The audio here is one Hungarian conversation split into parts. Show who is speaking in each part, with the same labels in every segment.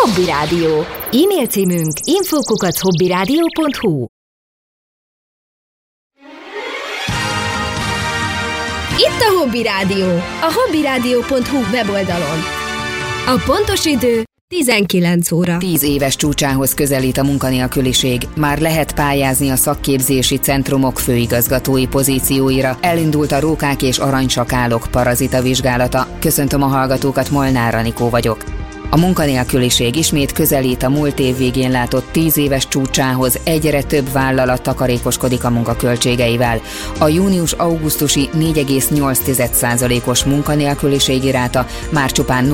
Speaker 1: Hobby Rádió. E-mail címünk info@hobbyradio.hu. Itt a Hobby Rádió, a hobbyradio.hu weboldalon. A pontos idő 19 óra.
Speaker 2: 10 éves csúcsához közelít a munkanélküliség. Már lehet pályázni a szakképzési centrumok főigazgatói pozícióira. Elindult a rókák és aranysakálok parazita vizsgálata. Köszöntöm a hallgatókat, Molnár Anikó vagyok. A munkanélküliség ismét közelít a múlt év végén látott 10 éves csúcsához, egyre több vállalat takarékoskodik a munkaköltségeivel. A június-augusztusi 4,8%-os munkanélküliségi ráta már csupán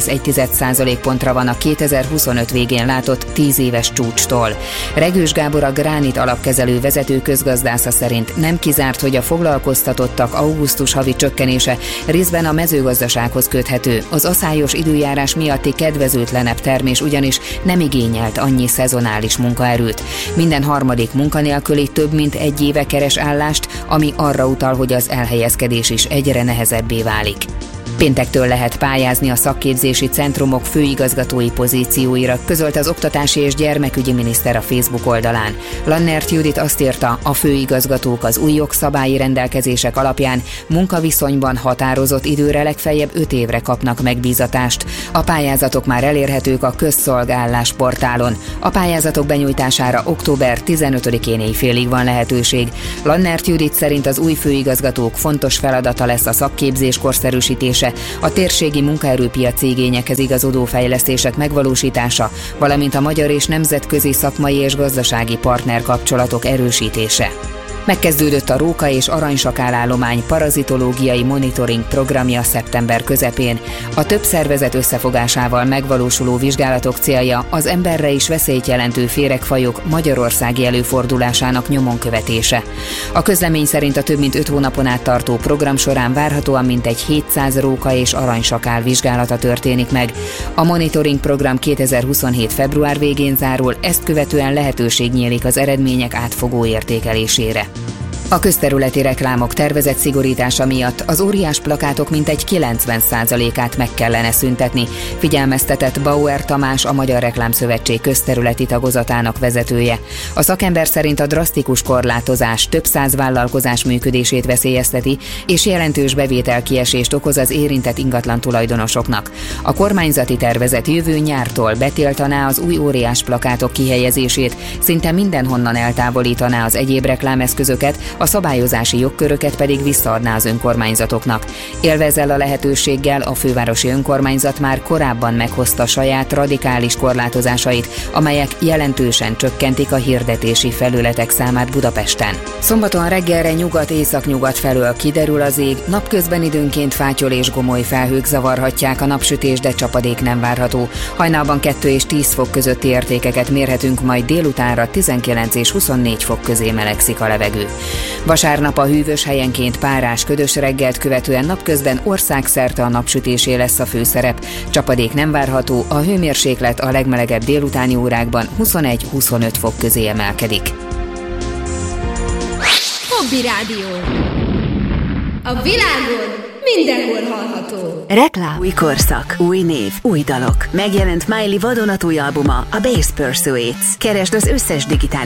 Speaker 2: 0,1% pontra van a 2025 végén látott 10 éves csúcstól. Regős Gábor, a Gránit alapkezelő vezető közgazdásza szerint nem kizárt, hogy a foglalkoztatottak augusztus havi csökkenése részben a mezőgazdasághoz köthető. Az aszályos időjárás miatti kedvezőtlenebb termés ugyanis nem igényelt annyi szezonális munkaerőt. Minden harmadik munkanélküli több mint egy éve keres állást, ami arra utal, hogy az elhelyezkedés is egyre nehezebbé válik. Péntektől lehet pályázni a szakképzési centrumok főigazgatói pozícióira, közölte az oktatási és gyermekügyi miniszter a Facebook oldalán. Lannert Judit azt írta, a főigazgatók az új jogszabályi rendelkezések alapján munkaviszonyban határozott időre legfeljebb 5 évre kapnak megbízatást. A pályázatok már elérhetők a közszolgálás portálon. A pályázatok benyújtására október 15-én éjfélig van lehetőség. Lannert Judit szerint az új főigazgatók fontos feladata lesz a szakképzés korszerűsítése, a térségi munkaerőpiaci igényekhez igazodó fejlesztések megvalósítása, valamint a magyar és nemzetközi szakmai és gazdasági partnerkapcsolatok erősítése. Megkezdődött a róka és aranysakálállomány parazitológiai monitoring programja szeptember közepén. A több szervezet összefogásával megvalósuló vizsgálatok célja az emberre is veszélyt jelentő féregfajok magyarországi előfordulásának nyomon követése. A közlemény szerint a több mint 5 hónapon át tartó program során várhatóan mintegy 700 róka és aranysakál vizsgálata történik meg. A monitoring program 2027. február végén zárul, ezt követően lehetőség nyílik az eredmények átfogó értékelésére. A közterületi reklámok tervezett szigorítása miatt az óriás plakátok mintegy 90%-át meg kellene szüntetni, figyelmeztetett Bauer Tamás, a Magyar Reklámszövetség közterületi tagozatának vezetője. A szakember szerint a drasztikus korlátozás több száz vállalkozás működését veszélyezteti, és jelentős bevételkiesést okoz az érintett ingatlan tulajdonosoknak. A kormányzati tervezet jövő nyártól betiltaná az új óriás plakátok kihelyezését, szinte mindenhonnan eltávolítaná az egyéb reklámeszközöket, a szabályozási jogköröket pedig visszaadná az önkormányzatoknak. Élve ezzel a lehetőséggel a fővárosi önkormányzat már korábban meghozta saját radikális korlátozásait, amelyek jelentősen csökkentik a hirdetési felületek számát Budapesten. Szombaton reggelre nyugat-északnyugat felől kiderül az ég, napközben időnként fátyol és gomoly felhők zavarhatják a napsütés, de csapadék nem várható. Hajnalban 2 és 10 fok közötti értékeket mérhetünk, majd délutánra 19 és 24 fok közé melegszik a levegő. Vasárnap a hűvös, helyenként párás, ködös reggelt követően napközben országszerte a napsütésé lesz a főszerep. Csapadék nem várható, a hőmérséklet a legmelegebb délutáni órákban 21-25 fok közé emelkedik.
Speaker 1: Hobby Rádió. A világon mindenhol hallható.
Speaker 3: Reklám. Új korszak, új név, új dalok. Megjelent Miley vadonatúj albuma, a Bass Pursuits. Keresd az összes digitális